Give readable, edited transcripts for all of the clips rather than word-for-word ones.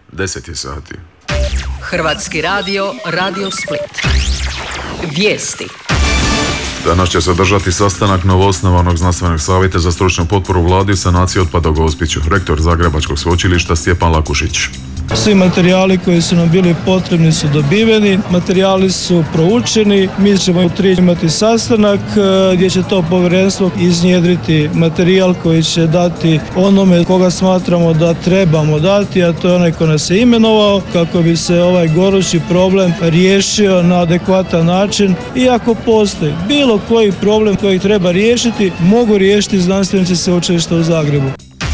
10 je sati. Hrvatski radio, Radio Split. Vijesti. Danas će se održati sastanak novoosnovanog znanstvenog savjeta za stručnu potporu vladi u sanaciji otpada u Gospiću. Rektor Zagrebačkog sveučilišta Stjepan Lakušić. Svi materijali koji su nam bili potrebni su dobiveni, materijali su proučeni, mi ćemo u 3 imati sastanak gdje će to povjerenstvo iznjedriti materijal koji će dati onome koga smatramo da trebamo dati, a to je onaj ko nas je imenovao, kako bi se ovaj gorući problem riješio na adekvatan način. I ako postoji bilo koji problem koji treba riješiti, mogu riješiti znanstvenici sveučilišta u Zagrebu.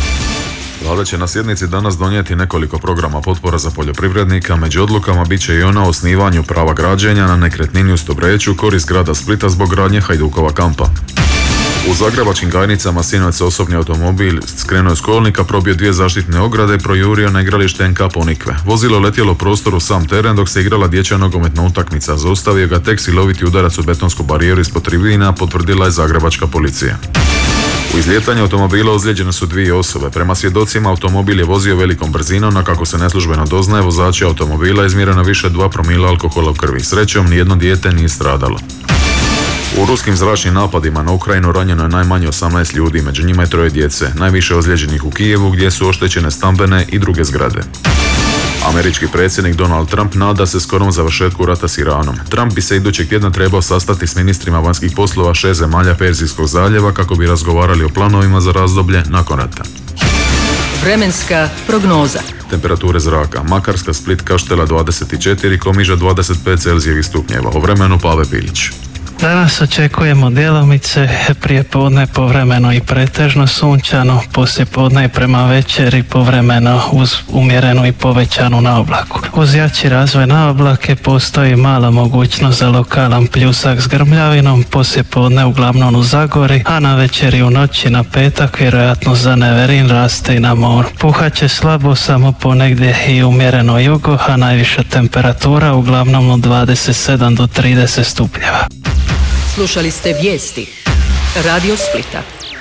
Vlada će na sjednici danas donijeti nekoliko programa potpora za poljoprivrednika. Među odlukama bit će i ona o osnivanju prava građenja na nekretnini u Stobreću, korist grada Splita zbog gradnje Hajdukova kampa. U zagrebačkim Gajnicama sinoć se osobni automobil skrenuo s kolnika, probio 2 zaštitne ograde, projurio na igralište NK Ponikve. Vozilo letjelo u prostoru sam teren dok se igrala dječja nogometna utakmica. Zaustavio ga tek siloviti udarac u betonsku barijeru ispod tribina, potvrdila je zagrebačka policija. U izlijetanju automobila ozlijeđene su 2 osobe. Prema svjedocima, automobil je vozio velikom brzinom, a kako se neslužbeno doznaje, vozači automobila izmjereno više 2 promila alkohola u krvi. Srećom, nijedno dijete nije stradalo. U ruskim zračnim napadima na Ukrajinu ranjeno je najmanje 18 ljudi, među njima je 3 djece. Najviše ozlijeđenih u Kijevu, gdje su oštećene stambene i druge zgrade. Američki predsjednik Donald Trump nada se skorom završetku rata s Iranom. Trump bi se idućeg tjedna trebao sastati s ministrima vanjskih poslova 6 zemalja Perzijskog zaljeva kako bi razgovarali o planovima za razdoblje nakon rata. Vremenska prognoza. Temperature zraka: Makarska, Split, Kaštela 24, Komiža 25 Celzijevih stupnjeva. O vremenu Pave Piljić. Danas očekujemo djelomice, prije podne povremeno i pretežno sunčano, poslije podne i prema večeri povremeno uz umjerenu i povećanu naoblaku. Uz jači razvoj naoblake postoji mala mogućnost za lokalan pljusak s grmljavinom, poslije podne uglavnom u Zagori, a na večeri u noći na petak vjerojatno za neverin raste i na moru. Puhat će slabo samo ponegdje i umjereno jugo, a najviša temperatura uglavnom od 27 do 30 stupnjeva. Slušali ste vijesti Radio Splita.